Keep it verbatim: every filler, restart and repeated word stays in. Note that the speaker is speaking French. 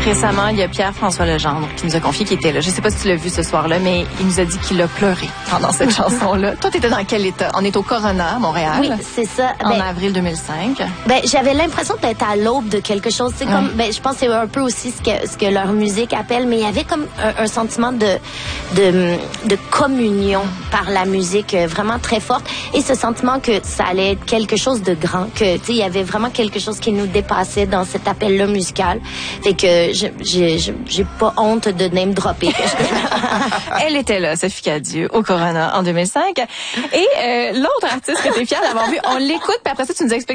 Récemment, il y a Pierre-François Legendre qui nous a confié qu'il était là. Je sais pas si tu l'as vu ce soir-là, mais il nous a dit qu'il a pleuré pendant cette chanson-là. Toi, t'étais dans quel état? On est au Corona, à Montréal. Oui, c'est ça. En ben, avril deux mille cinq. Ben, j'avais l'impression d'être à l'aube de quelque chose. C'est comme, Ouais. ben, je pense que c'est un peu aussi ce que, ce que leur musique appelle, mais il y avait comme un, un sentiment de, de, de communion par la musique euh, vraiment très forte. Et ce sentiment que ça allait être quelque chose de grand, que, tu sais, il y avait vraiment quelque chose qui nous dépassait dans cet appel-là musical. Fait que je- j'ai j'ai- j'ai pas honte de name dropper. Elle était là, Sophie Cadieux, au Corona en deux mille cinq. Et euh, l'autre artiste que t'es fière d'avoir vu, on l'écoute, puis après ça, tu nous expliques